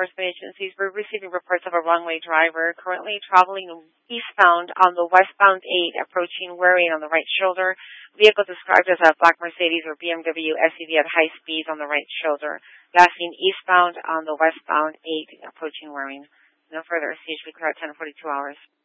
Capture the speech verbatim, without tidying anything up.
enforcement agencies, we're receiving reports of a wrong-way driver currently traveling eastbound on the westbound eight, approaching Waring on the right shoulder. Vehicle described as a black Mercedes or B M W S U V at high speeds on the right shoulder. Last seen eastbound on the westbound eight, approaching Waring. No further. C H P clear at ten forty-two hours.